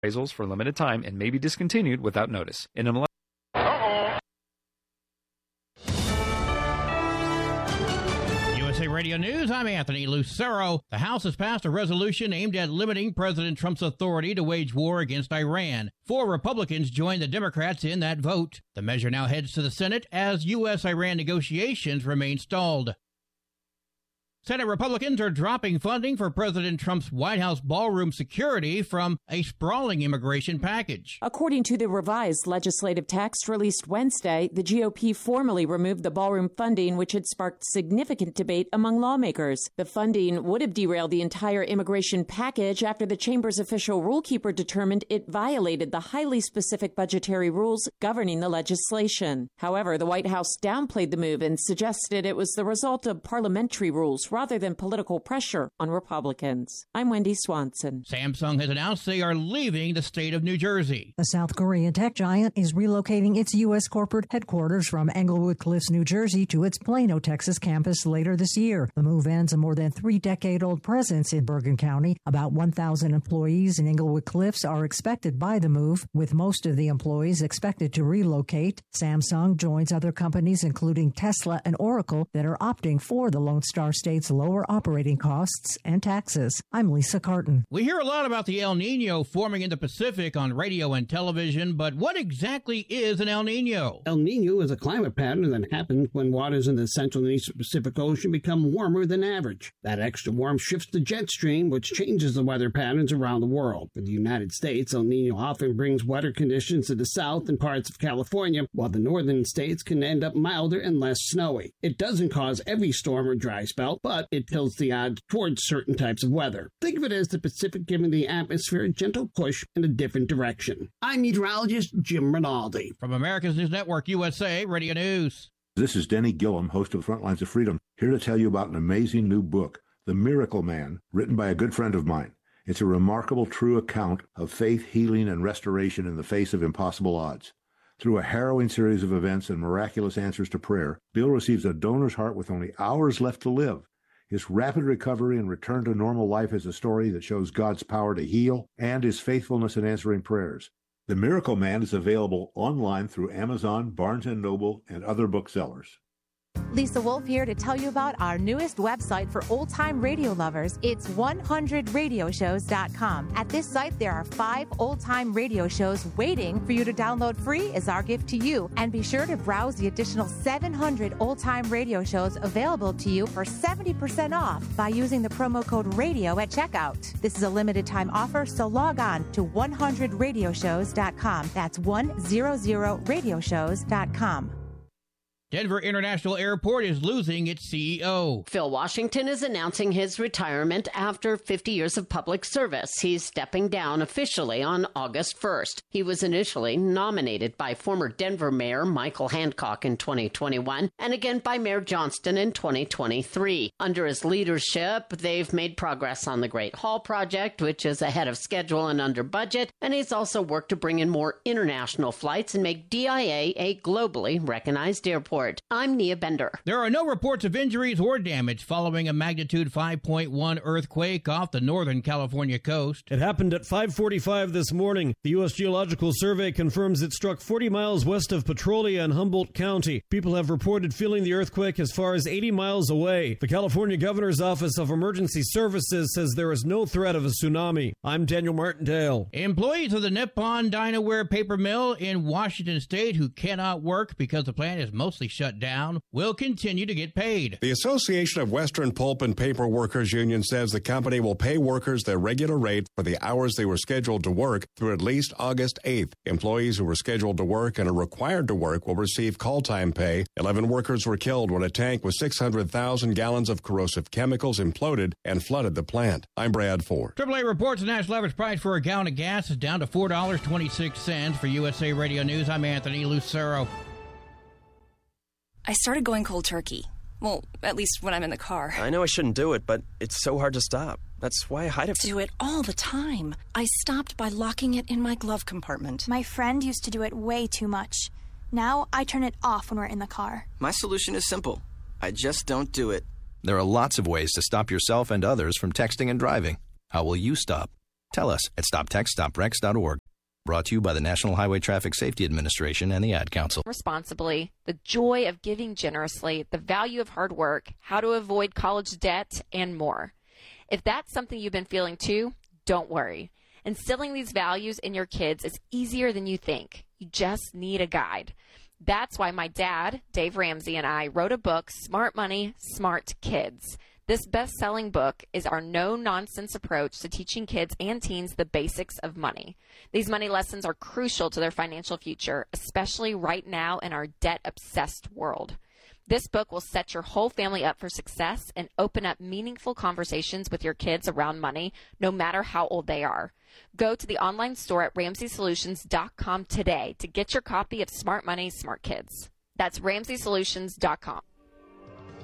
appraisals for a limited time and may be discontinued without notice. USA Radio News, I'm Anthony Lucero. The House has passed a resolution aimed at limiting President Trump's authority to wage war against Iran. 4 Republicans joined the Democrats in that vote. The measure now heads to the Senate as U.S.-Iran negotiations remain stalled. Senate Republicans are dropping funding for President Trump's White House ballroom security from a sprawling immigration package. According to the revised legislative text released Wednesday, the GOP formally removed the ballroom funding, which had sparked significant debate among lawmakers. The funding would have derailed the entire immigration package after the chamber's official rulekeeper determined it violated the highly specific budgetary rules governing the legislation. However, the White House downplayed the move and suggested it was the result of parliamentary rules rather than political pressure on Republicans. I'm Wendy Swanson. Samsung has announced they are leaving the state of New Jersey. The South Korean tech giant is relocating its U.S. corporate headquarters from Englewood Cliffs, New Jersey to its Plano, Texas campus later this year. The move ends a more than 3-decade-old presence in Bergen County. About 1,000 employees in Englewood Cliffs are expected by the move, with most of the employees expected to relocate. Samsung joins other companies, including Tesla and Oracle, that are opting for the Lone Star State's lower operating costs and taxes. I'm Lisa Carton. We hear a lot about the El Nino forming in the Pacific on radio and television, but what exactly is an El Nino? El Nino is a climate pattern that happens when waters in the Central and Eastern Pacific Ocean become warmer than average. That extra warmth shifts the jet stream, which changes the weather patterns around the world. For the United States, El Nino often brings wetter conditions to the south and parts of California, while the northern states can end up milder and less snowy. It doesn't cause every storm or dry spell, but it tilts the odds towards certain types of weather. Think of it as the Pacific giving the atmosphere a gentle push in a different direction. I'm meteorologist Jim Rinaldi. From America's News Network, USA Radio News. This is Denny Gillum, host of Frontlines of Freedom, here to tell you about an amazing new book, The Miracle Man, written by a good friend of mine. It's a remarkable, true account of faith, healing, and restoration in the face of impossible odds. Through a harrowing series of events and miraculous answers to prayer, Bill receives a donor's heart with only hours left to live. His rapid recovery and return to normal life is a story that shows God's power to heal and his faithfulness in answering prayers. The Miracle Man is available online through Amazon, Barnes & Noble, and other booksellers. Lisa Wolf here to tell you about our newest website for old-time radio lovers. It's 100radioshows.com. At this site, there are 5 old-time radio shows waiting for you to download free as our gift to you. And be sure to browse the additional 700 old-time radio shows available to you for 70% off by using the promo code RADIO at checkout. This is a limited-time offer, so log on to 100radioshows.com. That's 100radioshows.com. Denver International Airport is losing its CEO. Phil Washington is announcing his retirement after 50 years of public service. He's stepping down officially on August 1st. He was initially nominated by former Denver Mayor Michael Hancock in 2021 and again by Mayor Johnston in 2023. Under his leadership, they've made progress on the Great Hall project, which is ahead of schedule and under budget, and he's also worked to bring in more international flights and make DIA a globally recognized airport. I'm Nia Bender. There are no reports of injuries or damage following a magnitude 5.1 earthquake off the northern California coast. It happened at 5:45 this morning. The U.S. Geological Survey confirms it struck 40 miles west of Petrolia in Humboldt County. People have reported feeling the earthquake as far as 80 miles away. The California Governor's Office of Emergency Services says there is no threat of a tsunami. I'm Daniel Martindale. Employees of the Nippon Dinaware paper mill in Washington State who cannot work because the plant is mostly shut down will continue to get paid. The Association of Western Pulp and Paper Workers Union says the company will pay workers their regular rate for the hours they were scheduled to work through at least August 8th. Employees who were scheduled to work and are required to work will receive call time pay. 11 workers were killed when a tank with 600,000 gallons of corrosive chemicals imploded and flooded the plant. I'm Brad Ford. AAA reports the national average price for a gallon of gas is down to $4.26. For USA Radio News, I'm Anthony Lucero. I started going cold turkey. Well, at least when I'm in the car. I know I shouldn't do it, but it's so hard to stop. That's why I hide it. Do it all the time. I stopped by locking it in my glove compartment. My friend used to do it way too much. Now I turn it off when we're in the car. My solution is simple. I just don't do it. There are lots of ways to stop yourself and others from texting and driving. How will you stop? Tell us at stoptextsstopwrecks.org. Brought to you by the National Highway Traffic Safety Administration and the Ad Council. Responsibly, the joy of giving generously, the value of hard work, how to avoid college debt, and more. If that's something you've been feeling too, don't worry. Instilling these values in your kids is easier than you think. You just need a guide. That's why my dad, Dave Ramsey, and I wrote a book, Smart Money, Smart Kids. This best-selling book is our no-nonsense approach to teaching kids and teens the basics of money. These money lessons are crucial to their financial future, especially right now in our debt-obsessed world. This book will set your whole family up for success and open up meaningful conversations with your kids around money, no matter how old they are. Go to the online store at RamseySolutions.com today to get your copy of Smart Money, Smart Kids. That's RamseySolutions.com.